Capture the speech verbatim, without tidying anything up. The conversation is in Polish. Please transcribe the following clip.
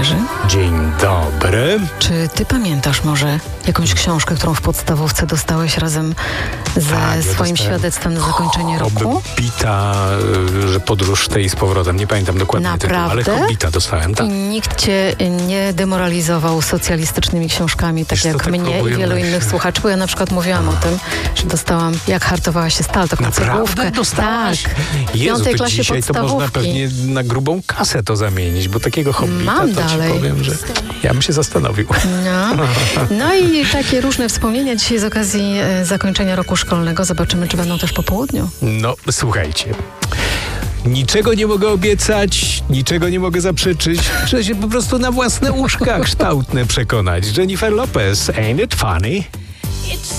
Jerzy. Dzień dobry. Czy ty pamiętasz może jakąś książkę, którą w podstawówce dostałeś razem ze Tak, ja swoim dostałem świadectwem na zakończenie roku? Hobbita, y, że podróż tej z powrotem. Nie pamiętam dokładnie Naprawdę? tytułu, ale Hobbita dostałem, tak. I nikt cię nie demoralizował socjalistycznymi książkami, tak Wiesz co, jak tak mnie i próbuję wielu myśleć. innych słuchaczy, bo ja na przykład mówiłam o tym, że dostałam Jak hartowała się stal, taką cegłówkę. Naprawdę dostałaś? Tak, w Jezu, piątej to klasie dzisiaj to można podstawówki. pewnie na grubą kasę to zamienić, bo takiego Hobbita Mam to dalej. ci powiem, że ja bym się zastanowił. No. no i takie różne wspomnienia dzisiaj z okazji e, zakończenia roku szkolnego. Zobaczymy, czy będą też po południu. No, słuchajcie. Niczego nie mogę obiecać, niczego nie mogę zaprzeczyć. Trzeba się po prostu na własne uszka kształtne przekonać. Jennifer Lopez, ain't it funny?